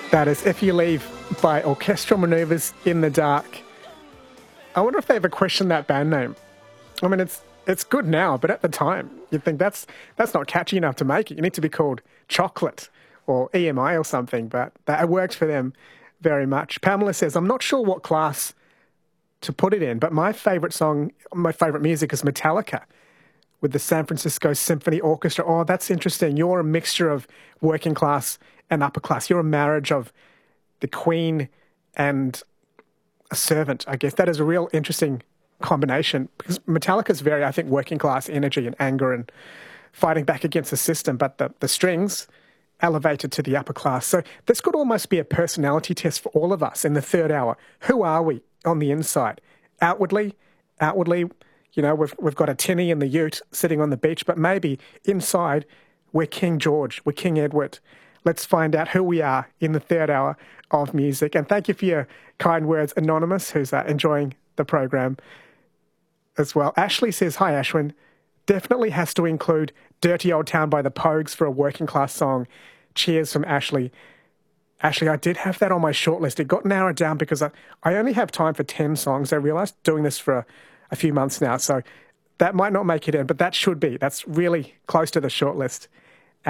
That is If You Leave by Orchestral Manoeuvres in the Dark. I wonder if they ever questioned that band name. I mean, it's good now, but at the time, you'd think that's not catchy enough to make it. You need to be called Chocolate or EMI or something, but that worked for them very much. Pamela says, I'm not sure what class to put it in, but my favourite music is Metallica with the San Francisco Symphony Orchestra. Oh, that's interesting. You're a mixture of working class and upper class. You're a marriage of the Queen and a servant, I guess. That is a real interesting combination because Metallica's very, I think, working class energy and anger and fighting back against the system, but the strings elevated to the upper class. So this could almost be a personality test for all of us in the third hour. Who are we on the inside? Outwardly, you know, we've got a tinny in the ute sitting on the beach, but maybe inside we're King George, we're King Edward. Let's find out who we are in the third hour of music. And thank you for your kind words, Anonymous, who's enjoying the program as well. Ashley says, hi, Ashwin. Definitely has to include Dirty Old Town by the Pogues for a working class song. Cheers from Ashley. Ashley, I did have that on my shortlist. It got narrowed down because I only have time for 10 songs. I realised doing this for a few months now, so that might not make it in, but that should be. That's really close to the shortlist.